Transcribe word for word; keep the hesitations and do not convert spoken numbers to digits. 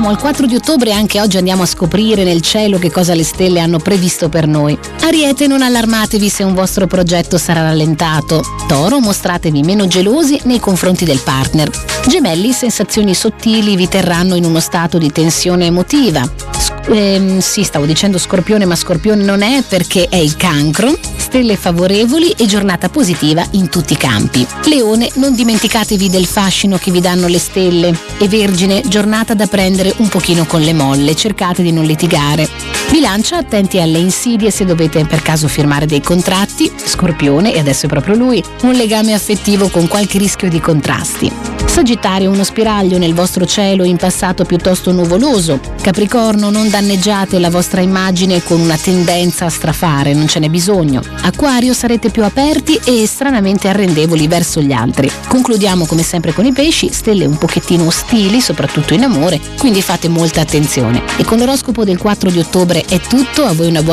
Siamo al quattro di ottobre e anche oggi andiamo a scoprire nel cielo che cosa le stelle hanno previsto per noi. Ariete, non allarmatevi se un vostro progetto sarà rallentato. Toro, mostratevi meno gelosi nei confronti del partner. Gemelli, sensazioni sottili vi terranno in uno stato di tensione emotiva. Ehm, sì, stavo dicendo Scorpione, ma Scorpione non è, perché è il Cancro. Stelle favorevoli e giornata positiva in tutti i campi. Leone, non dimenticatevi del fascino che vi danno le stelle. E Vergine, giornata da prendere un pochino con le molle, cercate di non litigare. Bilancia, attenti alle insidie se dovete per caso firmare dei contratti. Scorpione, e adesso è proprio lui, un legame affettivo con qualche rischio di contrasti. Sagittario, uno spiraglio nel vostro cielo in passato piuttosto nuvoloso. Capricorno, non danneggiate la vostra immagine con una tendenza a strafare, non ce n'è bisogno. Acquario, sarete più aperti e stranamente arrendevoli verso gli altri. Concludiamo come sempre con i pesci, stelle un pochettino ostili, soprattutto in amore, quindi fate molta attenzione. E con l'oroscopo del quattro di ottobre è tutto, a voi una buona